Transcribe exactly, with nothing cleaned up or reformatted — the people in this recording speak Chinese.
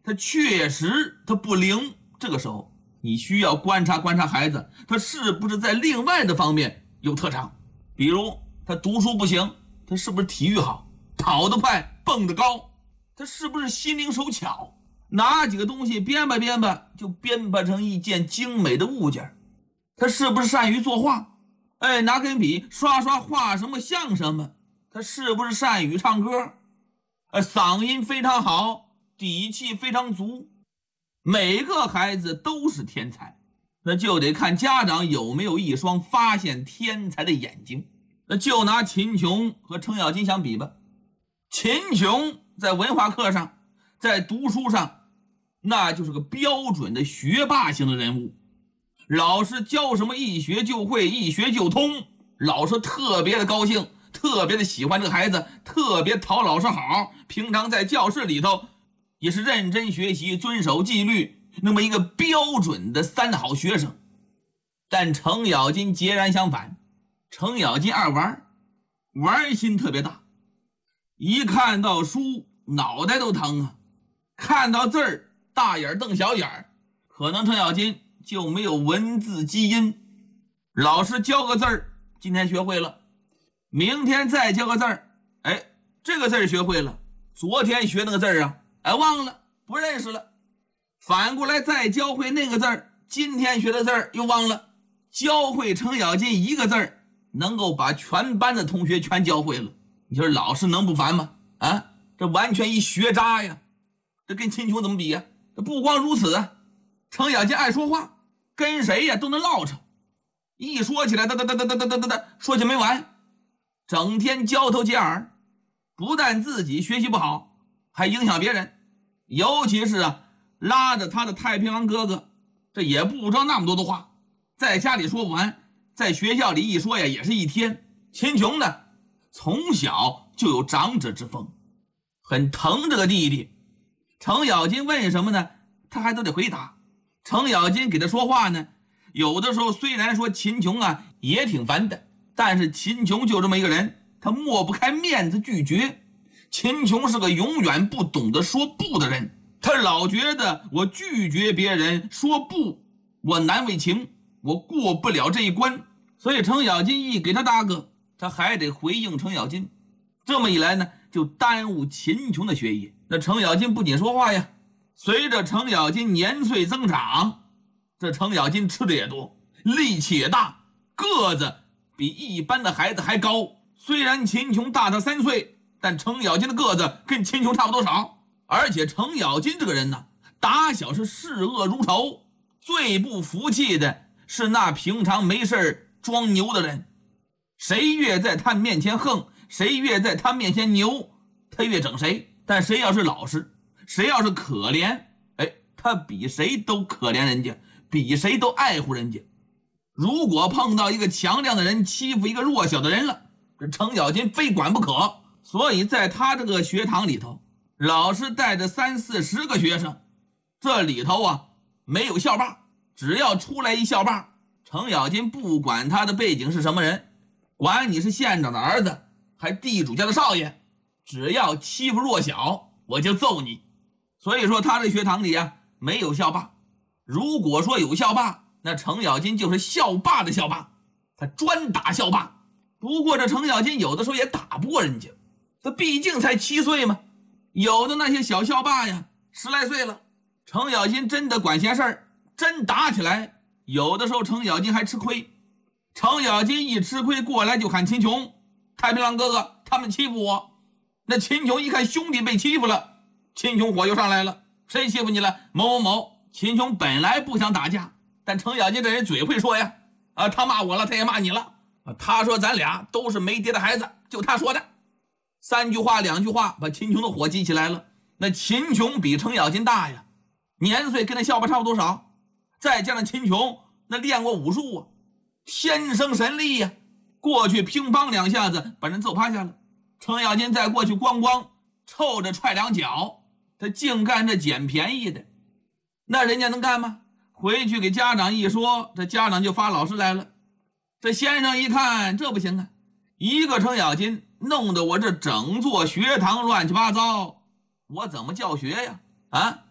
他确实他不灵。这个时候你需要观察观察孩子，他是不是在另外的方面有特长。比如他读书不行，他是不是体育好，跑得快，蹦得高，他是不是心灵手巧，拿几个东西编吧编吧就编吧成一件精美的物件。他是不是善于作画，哎，拿根笔刷刷画什么像什么。他是不是善于唱歌，呃，嗓音非常好，底气非常足。每个孩子都是天才，那就得看家长有没有一双发现天才的眼睛。那就拿秦琼和程咬金相比吧。秦琼在文化课上，在读书上，那就是个标准的学霸型的人物。老师教什么一学就会，一学就通，老师特别的高兴，特别的喜欢这个孩子，特别讨老师好。平常在教室里头也是认真学习，遵守纪律，那么一个标准的三好学生。但程咬金截然相反，程咬金爱玩，玩心特别大，一看到书脑袋都疼啊，看到字儿大眼瞪小眼。可能程咬金就没有文字基因，老师教个字儿，今天学会了，明天再教个字儿，哎，这个字儿学会了，昨天学那个字儿啊，哎，忘了，不认识了。反过来再教会那个字儿，今天学的字儿又忘了。教会程咬金一个字儿，能够把全班的同学全教会了。你说老师能不烦吗？啊，这完全一学渣呀！这跟秦琼怎么比呀？这不光如此啊，程咬金爱说话，跟谁呀都能唠扯，一说起来哒哒哒哒哒哒哒哒说起没完，整天交头接耳，不但自己学习不好，还影响别人。尤其是啊，拉着他的太平洋哥哥，这也不知道那么多的话，在家里说不完，在学校里一说呀也是一天。秦琼呢，从小就有长者之风，很疼这个弟弟。程咬金问什么呢，他还都得回答。程咬金给他说话呢，有的时候虽然说秦琼啊也挺烦的，但是秦琼就这么一个人，他抹不开面子拒绝。秦琼是个永远不懂得说不的人，他老觉得我拒绝别人说不，我难为情，我过不了这一关。所以程咬金一给他大哥，他还得回应程咬金。这么一来呢，就耽误秦琼的学业。那程咬金不仅说话呀，随着程咬金年岁增长，这程咬金吃的也多，力气也大，个子比一般的孩子还高。虽然秦琼大他三岁，但程咬金的个子跟秦琼差不多少。而且程咬金这个人呢，打小是视恶如仇，最不服气的是那平常没事装牛的人。谁越在他面前横，谁越在他面前牛，他越整谁。但谁要是老实，谁要是可怜，哎，他比谁都可怜人家，比谁都爱护人家。如果碰到一个强壮的人欺负一个弱小的人了，这程咬金非管不可。所以在他这个学堂里头，老师带着三四十个学生，这里头啊没有校霸，只要出来一校霸，程咬金不管他的背景是什么人，管你是县长的儿子还地主家的少爷，只要欺负弱小我就揍你。所以说他这学堂里啊没有校霸，如果说有校霸，那程咬金就是校霸的校霸，他专打校霸。不过这程咬金有的时候也打不过人家，他毕竟才七岁嘛，有的那些小校霸呀十来岁了，程咬金真的管闲事儿，真打起来，有的时候程咬金还吃亏。程咬金一吃亏过来就喊秦琼，太平洋哥哥他们欺负我。那秦琼一看兄弟被欺负了，秦琼火就上来了，谁欺负你了？某某某。秦琼本来不想打架，但程咬金这人嘴会说呀，啊，他骂我了，他也骂你了，啊，他说咱俩都是没爹的孩子，就他说的。三句话两句话把秦琼的火激起来了。那秦琼比程咬金大呀，年岁跟那校霸差不多少，再加上秦琼那练过武术啊，天生神力呀，过去乒乓两下子把人揍趴下了。程咬金再过去咣咣臭着踹两脚，他净干这捡便宜的，那人家能干吗？回去给家长一说，这家长就发老师来了。这先生一看这不行啊，一个程咬金弄得我这整座学堂乱七八糟，我怎么教学呀？啊！